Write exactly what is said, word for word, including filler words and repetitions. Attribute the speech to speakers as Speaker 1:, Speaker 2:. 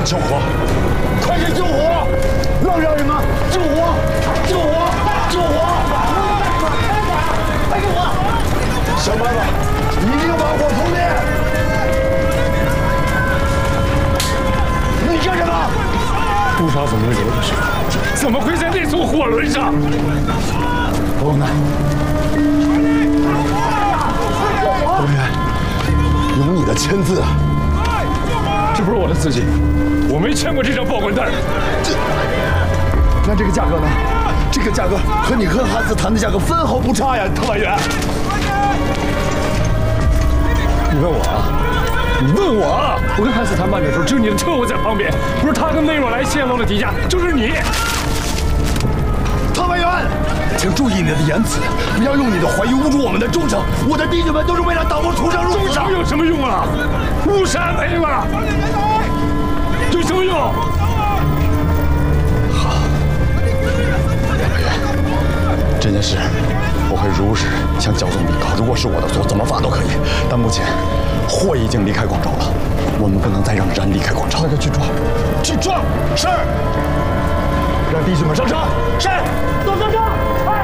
Speaker 1: 救火！快点救火！让让人们救火！救火！救火！快救火！想办法，一定要把火扑灭！你干什么？
Speaker 2: 朱砂怎么会流着血？怎么会在那艘火轮上？
Speaker 1: 王楠，王源，有你的签字啊！
Speaker 2: 这不是我的字迹，我没签过这张报关单。
Speaker 1: 这，那这个价格呢？这个价格和你和汉斯谈的价格分毫不差呀，唐万源。
Speaker 2: 你问我啊？你问我啊？我跟汉斯谈判的时候，只有你的特务在旁边，不是他跟梅若来泄露了底价，就是你。
Speaker 1: 唐万源，请注意你的言辞，不要用你的怀疑侮辱我们的忠诚。我的弟兄们都是为了党国出生入死的。
Speaker 2: 忠诚有什么用啊？误杀没了，有什么用？
Speaker 1: 好，唐万源，这件事我会如实向焦总禀告。如果是我的错，怎么罚都可以。但目前货已经离开广州了，我们不能再让人离开广州。那就去抓，去抓！是。让弟兄们上车！是，都上车！快！